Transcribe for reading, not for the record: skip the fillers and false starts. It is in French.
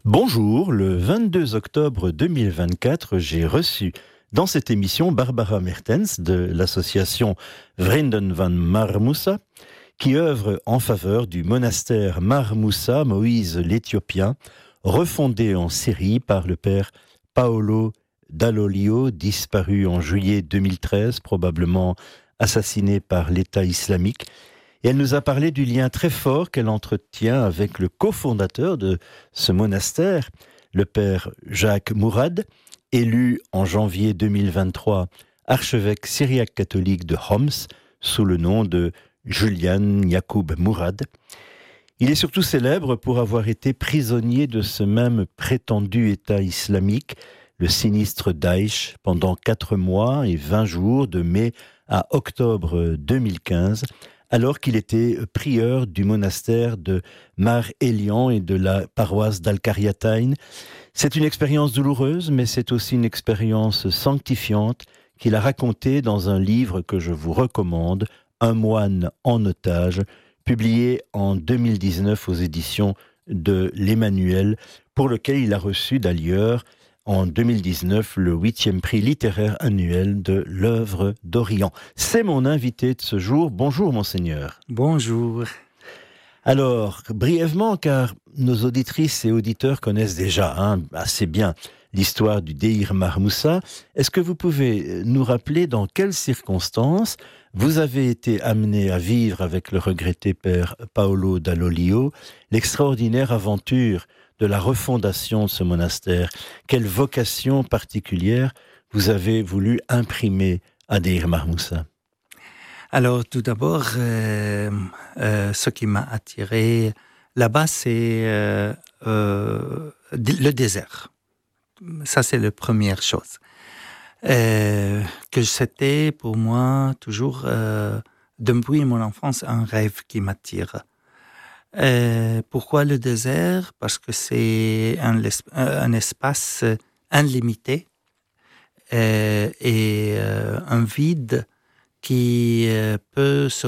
Bonjour, le 22 octobre 2024, j'ai reçu dans cette émission Barbara Mertens de l'association Vrienden van Mar Moussa, qui œuvre en faveur du monastère Mar Moussa, Moïse l'Éthiopien, refondé en Syrie par le père Paolo Dall'Oglio, disparu en juillet 2013, probablement assassiné par l'État islamique. Et elle nous a parlé du lien très fort qu'elle entretient avec le cofondateur de ce monastère, le père Jacques Mourad, élu en janvier 2023 archevêque syriaque catholique de Homs sous le nom de Julian Yacoub Mourad. Il est surtout célèbre pour avoir été prisonnier de ce même prétendu État islamique, le sinistre Daesh, pendant 4 mois et 20 jours de mai à octobre 2015, alors qu'il était prieur du monastère de Mar Elian et de la paroisse d'Al-Qaryatayn. C'est une expérience douloureuse, mais c'est aussi une expérience sanctifiante qu'il a racontée dans un livre que je vous recommande, Un moine en otage, publié en 2019 aux éditions de l'Emmanuel, pour lequel il a reçu d'ailleurs en 2019 le 8e prix littéraire annuel de l'œuvre d'Orient. C'est mon invité de ce jour. Bonjour monseigneur. Bonjour. Alors, brièvement, car nos auditrices et auditeurs connaissent déjà assez bien l'histoire du Deir Mar Moussa, est-ce que vous pouvez nous rappeler dans quelles circonstances vous avez été amené à vivre avec le regretté père Paolo Dall'Oglio l'extraordinaire aventure de la refondation de ce monastère? Quelle vocation particulière vous avez voulu imprimer à Deir Mar Moussa? Alors, tout d'abord, ce qui m'a attiré là-bas, c'est le désert. Ça, c'est la première chose. Que c'était pour moi toujours, depuis mon enfance, un rêve qui m'attire. Pourquoi le désert? Parce que c'est un espace illimité et un vide qui peut se